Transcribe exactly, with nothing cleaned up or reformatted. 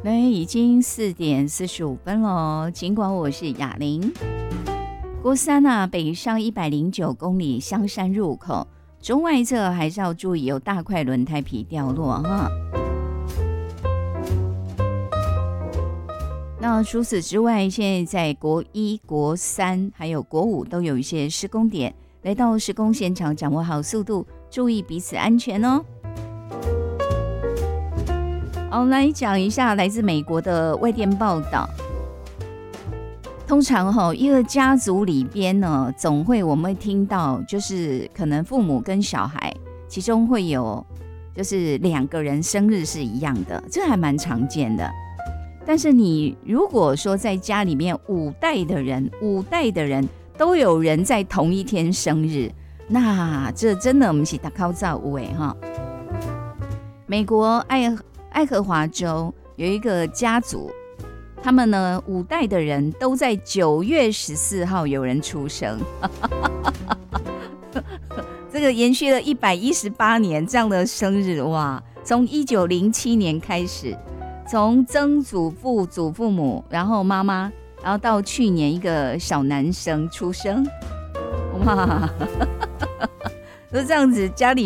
对，已经四点四十五分了。尽管我是雅玲，国三啊，北上一百零九公里香山入口，中外侧还是要注意有大块轮胎皮掉落哈。那除此之外，现在在国一、国三还有国五都有一些施工点，来到施工现场，掌握好速度，注意彼此安全哦。好，来讲一下来自美国的外电报道。通常哈、哦，一个家族里边呢，总会我们会听到，就是可能父母跟小孩，其中会有就是两个人生日是一样的，这还蛮常见的。但是你如果说在家里面五代的人，五代的人都有人在同一天生日，那这真的我们是大靠造物哎哈。美国爱爱荷华州有一个家族，他们呢五代的人都在九月十四号有人出生，这个延续了一百一十八年这样的生日哇！从一九零七年开始，从曾祖父、祖父母，然后妈妈，然后到去年一个小男生出生，哇！就这样子，家里